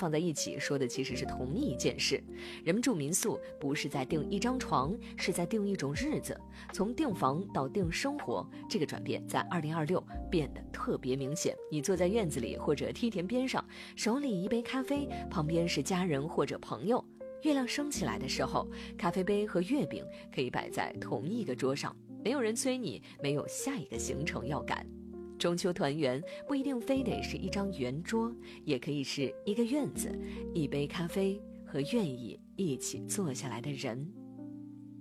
放在一起，说的其实是同一件事。人们住民宿不是在订一张床，是在订一种日子。从订房到订生活，这个转变在2026变得特别明显。你坐在院子里或者梯田边上，手里一杯咖啡，旁边是家人或者朋友。月亮升起来的时候，咖啡杯和月饼可以摆在同一个桌上，没有人催你，没有下一个行程要赶。中秋团圆不一定非得是一张圆桌，也可以是一个院子，一杯咖啡和愿意一起坐下来的人。